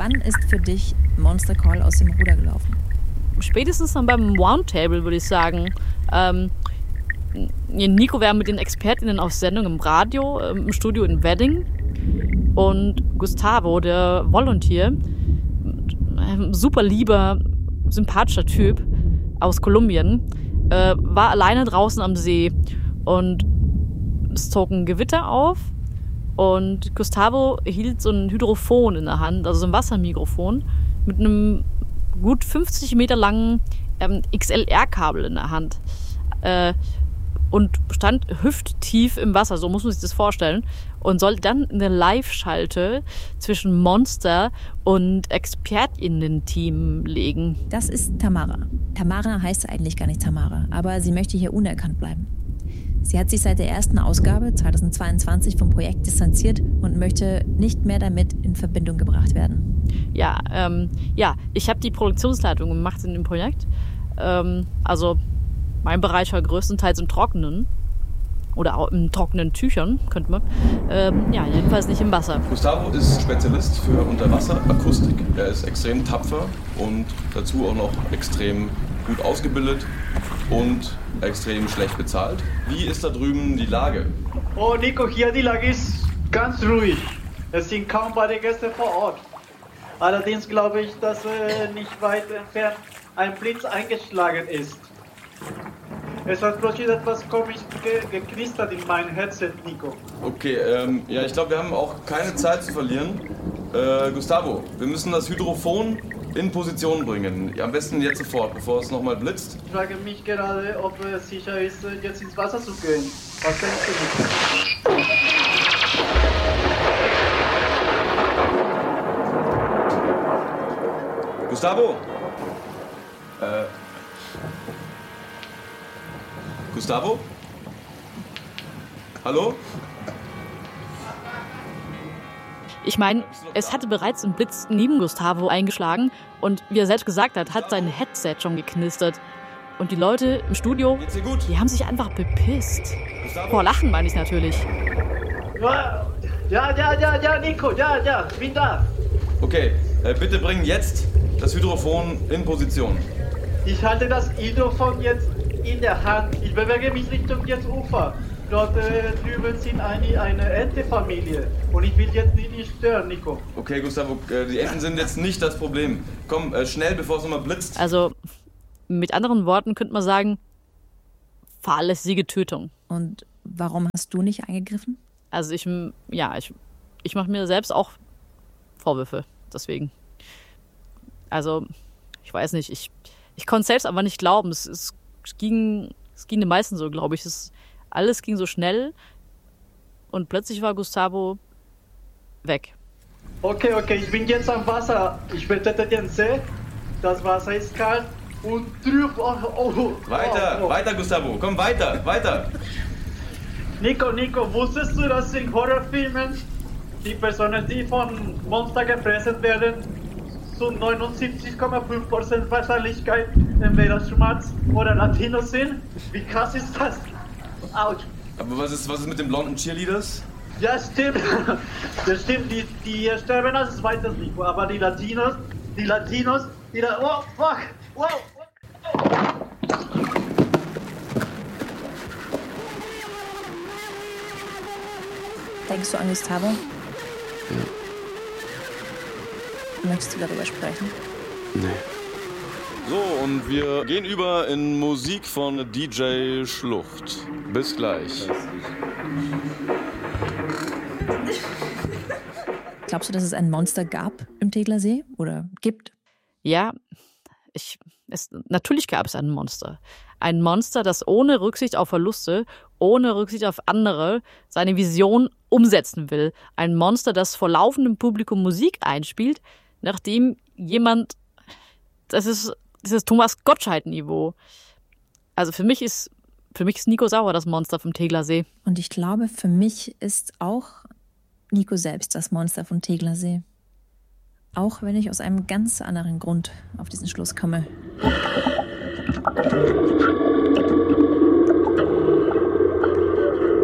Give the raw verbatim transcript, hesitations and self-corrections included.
Wann ist für dich Monster Call aus dem Ruder gelaufen? Spätestens dann beim Roundtable, würde ich sagen. Ähm, Nico war mit den ExpertInnen auf Sendung im Radio, im Studio in Wedding. Und Gustavo, der Volunteer, super lieber, sympathischer Typ aus Kolumbien, äh, war alleine draußen am See. Und es zog ein Gewitter auf. Und Gustavo hielt so ein Hydrophon in der Hand, also so ein Wassermikrofon, mit einem gut fünfzig Meter langen ähm, X L R-Kabel in der Hand. Äh, und stand hüfttief im Wasser, so muss man sich das vorstellen. Und sollte dann eine Live-Schalte zwischen Monster und ExpertInnen-Team legen. Das ist Tamara. Tamara heißt eigentlich gar nicht Tamara, aber sie möchte hier unerkannt bleiben. Sie hat sich seit der ersten Ausgabe zweitausendzweiundzwanzig vom Projekt distanziert und möchte nicht mehr damit in Verbindung gebracht werden. Ja, ähm, ja, ich habe die Produktionsleitung gemacht in dem Projekt. Ähm, also mein Bereich war größtenteils im Trockenen. Oder auch in trockenen Tüchern, könnte man. Ähm, ja, jedenfalls nicht im Wasser. Gustavo ist Spezialist für Unterwasserakustik. Er ist extrem tapfer und dazu auch noch extrem gut ausgebildet und extrem schlecht bezahlt. Wie ist da drüben die Lage? Oh, Nico, hier die Lage ist ganz ruhig. Es sind kaum Badegäste vor Ort. Allerdings glaube ich, dass äh, nicht weit entfernt ein Blitz eingeschlagen ist. Es hat plötzlich etwas komisch ge- geknistert in meinem Headset, Nico. Okay, ähm, ja, ich glaube, wir haben auch keine Zeit zu verlieren. Äh, Gustavo, wir müssen das Hydrophon in Position bringen. Am besten jetzt sofort, bevor es nochmal blitzt. Ich frage mich gerade, ob es sicher ist, jetzt ins Wasser zu gehen. Was denkst du, Nico? Gustavo? Äh... Gustavo? Hallo? Ich meine, es hatte bereits ein Blitz neben Gustavo eingeschlagen und wie er selbst gesagt hat, hat sein Headset schon geknistert. Und die Leute im Studio, die haben sich einfach bepisst. Vor Lachen meine ich natürlich. Ja, ja, ja, ja, Nico, ja, ja, ich bin da. Okay, äh, bitte bringen jetzt das Hydrophon in Position. Ich halte das Hydrophon jetzt in der Hand. Ich bewege mich Richtung jetzt Ufer. Dort äh, drüben sind eine, eine Entenfamilie. Und ich will jetzt nicht, nicht stören, Nico. Okay, Gustavo, äh, die Enten sind jetzt nicht das Problem. Komm, äh, schnell, bevor es nochmal blitzt. Also, mit anderen Worten könnte man sagen, fahrlässige Tötung. Und warum hast du nicht eingegriffen? Also ich, ja, ich, ich mache mir selbst auch Vorwürfe, deswegen. Also, ich weiß nicht, ich, ich konnte es selbst aber nicht glauben. Es, es, es, ging, es ging den meisten so, glaube ich. Es, alles ging so schnell und plötzlich war Gustavo weg. Okay, okay, ich bin jetzt am Wasser. Ich betrete den See. Das Wasser ist kalt und drüben. Oh, oh, oh, weiter, oh, oh. weiter, Gustavo. Komm, weiter, weiter. Nico, Nico, wusstest du, dass in Horrorfilmen die Personen, die von Monster gefressen werden, zu neunundsiebzig Komma fünf Prozent Wahrscheinlichkeit entweder Schwarz oder Latino sind? Wie krass ist das? Autsch. Aber was ist, was ist mit den blonden Cheerleaders? Ja, stimmt. Das stimmt, die, die sterben als zweites, Nico. Aber die Latinos, die Latinos, die da... Oh, fuck! Wow! Denkst du an Gustavo? Ja. Möchtest du darüber sprechen? Nee. So, und wir gehen über in Musik von D J Schlucht. Bis gleich. Glaubst du, dass es ein Monster gab im Tegeler-See oder gibt? Ja, ich, es, natürlich gab es ein Monster. Ein Monster, das ohne Rücksicht auf Verluste, ohne Rücksicht auf andere, seine Vision umsetzen will. Ein Monster, das vor laufendem Publikum Musik einspielt, nachdem jemand, das ist dieses Thomas Gottschalk-Niveau. Also für mich ist, für mich ist Nico Sauer das Monster vom Tegeler-See. Und ich glaube, für mich ist auch Nico selbst das Monster vom Tegeler-See. Auch wenn ich aus einem ganz anderen Grund auf diesen Schluss komme.